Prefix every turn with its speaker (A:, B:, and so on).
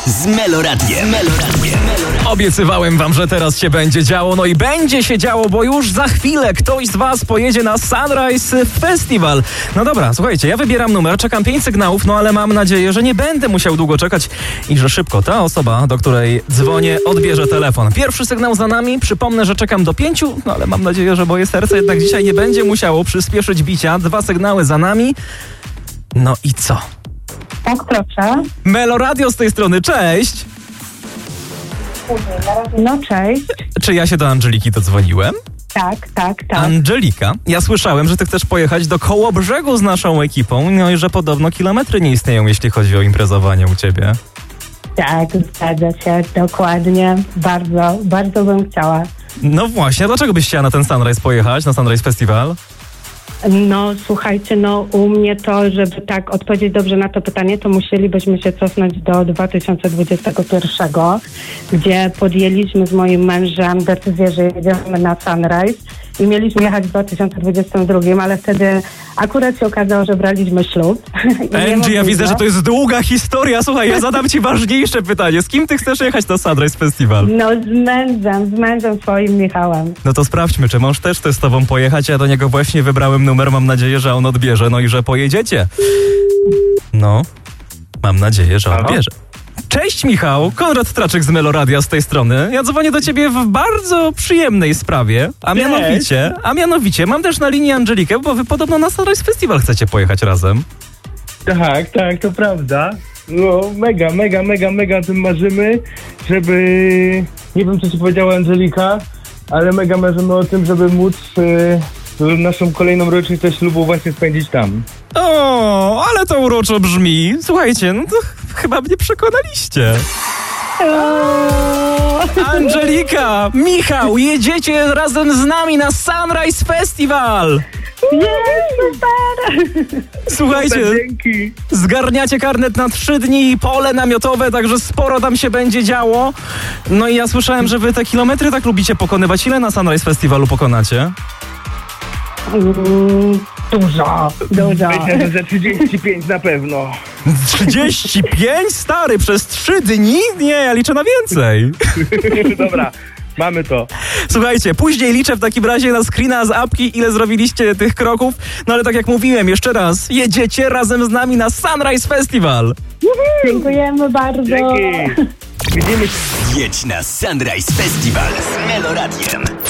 A: z Meloradiem.
B: Obiecywałem wam, że teraz się będzie działo, no i będzie się działo, bo już za chwilę ktoś z was pojedzie na Sunrise Festival. No dobra, słuchajcie, ja wybieram numer, czekam 5 sygnałów, no ale mam nadzieję, że nie będę musiał długo czekać i że szybko ta osoba, do której dzwonię, odbierze telefon. Pierwszy sygnał za nami, przypomnę, że czekam do 5, no ale mam nadzieję, że moje serce jednak dzisiaj nie będzie musiało przyspieszyć bicia. 2 sygnały za nami. No i co?
C: Tak, proszę.
B: Meloradio z tej strony, cześć!
C: No cześć.
B: Czy ja się do Angeliki dodzwoniłem?
C: Tak.
B: Angelika, ja słyszałem, że ty chcesz pojechać do Kołobrzegu z naszą ekipą, no i że podobno kilometry nie istnieją, jeśli chodzi o imprezowanie u ciebie.
C: Tak, zgadza się, dokładnie. Bardzo bym chciała.
B: No właśnie, dlaczego byś chciała na ten Sunrise pojechać, na Sunrise Festival?
C: No słuchajcie, u mnie to, żeby tak odpowiedzieć dobrze na to pytanie, to musielibyśmy się cofnąć do 2021, gdzie podjęliśmy z moim mężem decyzję, że jedziemy na Sunrise i mieliśmy jechać w 2022, ale wtedy akurat się okazało, że braliśmy ślub.
B: Angie, ja widzę, że to jest długa historia. Słuchaj, ja zadam ci ważniejsze pytanie. Z kim ty chcesz jechać na Sunrise Festival?
C: No z mężem swoim, Michałem.
B: No to sprawdźmy, czy mąż też chce z tobą pojechać. Ja do niego właśnie wybrałem numer, mam nadzieję, że on odbierze, no i że pojedziecie. No, mam nadzieję, że odbierze. Cześć Michał, Konrad Traczyk z Meloradia z tej strony. Ja dzwonię do ciebie w bardzo przyjemnej sprawie, a mianowicie mam też na linii Angelikę, bo wy podobno na Sunrise Festival chcecie pojechać razem.
D: Tak, to prawda. No, mega o tym marzymy, żeby... Nie wiem, co ci powiedziała Angelika, ale mega marzymy o tym, żeby móc naszą kolejną rocznicę ślubu właśnie spędzić tam.
B: O, ale to uroczo brzmi. Słuchajcie, no to chyba mnie przekonaliście. Angelika, Michał, jedziecie razem z nami na Sunrise Festival.
C: Super!
B: Słuchajcie,
D: Dzięki.
B: zgarniacie karnet na 3 dni, pole namiotowe, także sporo tam się będzie działo. No i ja słyszałem, że wy te kilometry tak lubicie pokonywać. Ile na Sunrise Festivalu pokonacie?
C: Dużo.
D: Myślę, że 35 na pewno.
B: 35? Stary, przez 3 dni? Nie, ja liczę na więcej.
D: Dobra, mamy to.
B: Słuchajcie, później liczę w takim razie na screena z apki, ile zrobiliście tych kroków. No ale tak jak mówiłem, jeszcze raz, jedziecie razem z nami na Sunrise Festival.
C: Dziękujemy bardzo.
D: Dzięki. Widzimy się.
A: Jedź na Sunrise Festival z Meloradiem.